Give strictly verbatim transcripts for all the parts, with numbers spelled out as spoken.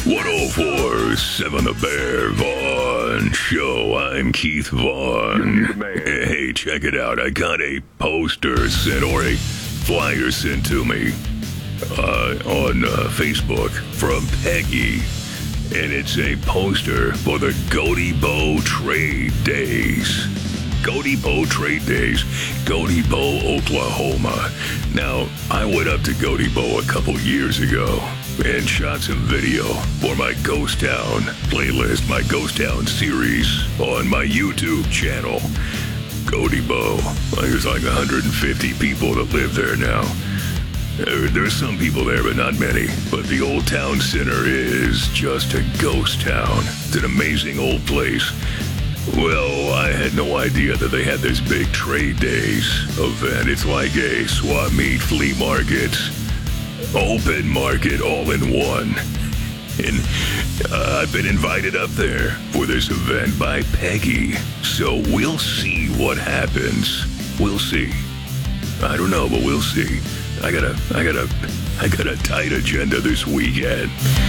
one oh four point seven The Bear Vaughn Show. I'm Keith Vaughn. Hey, check it out. I got a poster sent or a flyer sent to me uh, on uh, Facebook from Peggy. And it's a poster for the Goaty Bow Trade Days. Goaty Bow Trade Days, Goaty Bow, Oklahoma. Now, I went up to Goaty Bow a couple years ago and shot some video for my Ghost Town playlist, my Ghost Town series on my YouTube channel. Goaty Bow. There's like one hundred fifty people that live there now. There's some people there, but not many. But the old town center is just a ghost town. It's an amazing old place. Well, I had no idea that they had this big trade days event. It's like a swap meet, flea market, open market, all in one. And uh, I've been invited up there for this event by Peggy. So we'll see what happens. We'll see. I don't know, but we'll see. I got a, I got a, I got a tight agenda this weekend.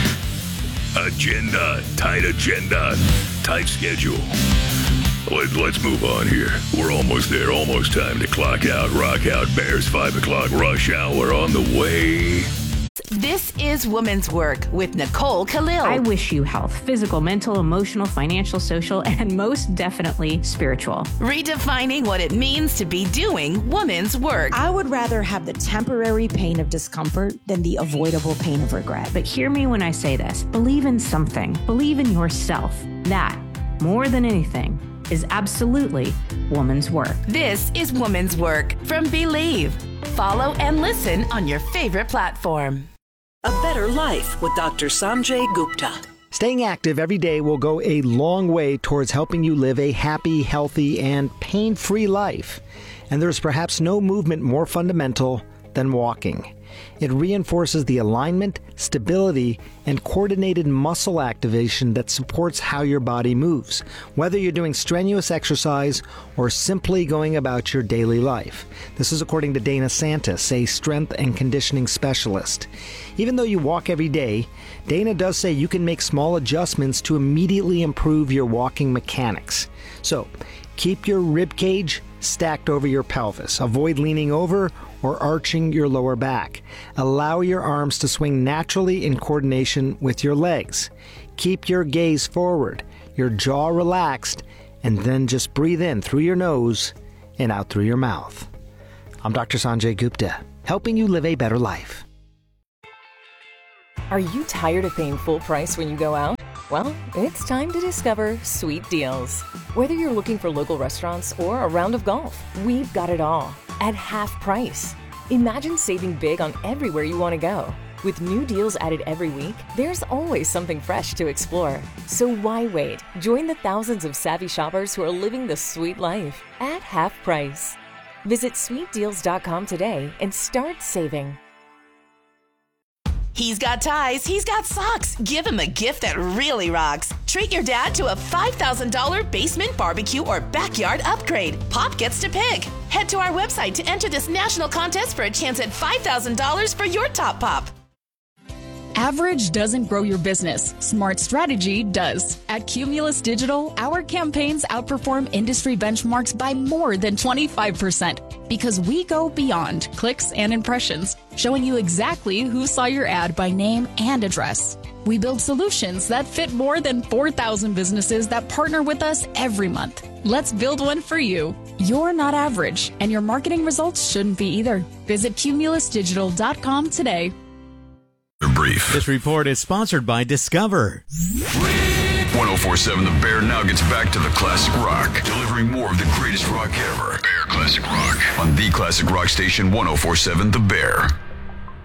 Agenda, tight agenda, tight schedule. Let, let's move on here. We're almost there. Almost time to clock out, rock out. Bears five o'clock rush hour on the way. This is Woman's Work with Nicole Khalil. I wish you health, physical, mental, emotional, financial, social, and most definitely spiritual. Redefining what it means to be doing woman's work. I would rather have the temporary pain of discomfort than the avoidable pain of regret. But hear me when I say this. Believe in something. Believe in yourself. That, more than anything, is absolutely woman's work. This is Woman's Work from Believe. Follow and listen on your favorite platform. A Better Life with Doctor Sanjay Gupta. Staying active every day will go a long way towards helping you live a happy, healthy, and pain-free life. And there's perhaps no movement more fundamental than walking. It reinforces the alignment, stability, and coordinated muscle activation that supports how your body moves, whether you're doing strenuous exercise or simply going about your daily life. This is according to Dana Santis, a strength and conditioning specialist. Even though you walk every day, Dana does say you can make small adjustments to immediately improve your walking mechanics. So, keep your rib cage stacked over your pelvis. Avoid leaning over or arching your lower back. Allow your arms to swing naturally in coordination with your legs. Keep your gaze forward, your jaw relaxed, and then just breathe in through your nose and out through your mouth. I'm Doctor Sanjay Gupta, helping you live a better life. Are you tired of paying full price when you go out? Well, it's time to discover Sweet Deals. Whether you're looking for local restaurants or a round of golf, we've got it all at half price. Imagine saving big on everywhere you want to go. With new deals added every week, there's always something fresh to explore. So why wait? Join the thousands of savvy shoppers who are living the sweet life at half price. Visit sweet deals dot com today and start saving. He's got ties, he's got socks. Give him a gift that really rocks. Treat your dad to a five thousand dollars basement barbecue or backyard upgrade. Pop gets to pick. Head to our website to enter this national contest for a chance at five thousand dollars for your top pop. Average doesn't grow your business. Smart strategy does. At Cumulus Digital, our campaigns outperform industry benchmarks by more than twenty-five percent because we go beyond clicks and impressions, showing you exactly who saw your ad by name and address. We build solutions that fit more than four thousand businesses that partner with us every month. Let's build one for you. You're not average, and your marketing results shouldn't be either. Visit cumulus digital dot com today. Brief. This report is sponsored by Discover. one oh four point seven The Bear now gets back to the classic rock, delivering more of the greatest rock ever. Bear Classic Rock on the classic rock station one oh four point seven The Bear.